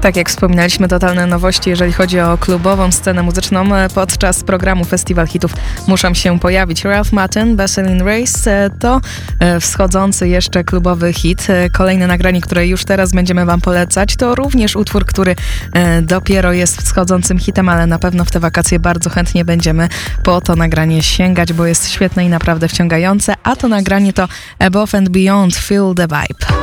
Tak jak wspominaliśmy, totalne nowości, jeżeli chodzi o klubową scenę muzyczną. Podczas programu Festiwal Hitów muszą się pojawić Ralph Martin, Baseline Race. To wschodzący jeszcze klubowy hit. Kolejne nagranie, które już teraz będziemy wam polecać, to również utwór, który dopiero jest wschodzącym hitem, ale na pewno w te wakacje bardzo chętnie będziemy po to nagranie sięgać, bo jest świetne i naprawdę wciągające. A to nagranie to Above and Beyond, Feel the Vibe.